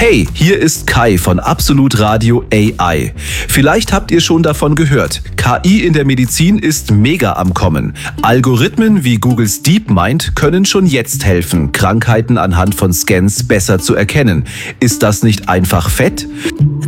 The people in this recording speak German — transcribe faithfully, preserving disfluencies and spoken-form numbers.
Hey, hier ist Kai von Absolut Radio A I. Vielleicht habt ihr schon davon gehört. K I in der Medizin ist mega am Kommen. Algorithmen wie Googles DeepMind können schon jetzt helfen, Krankheiten anhand von Scans besser zu erkennen. Ist das nicht einfach fett?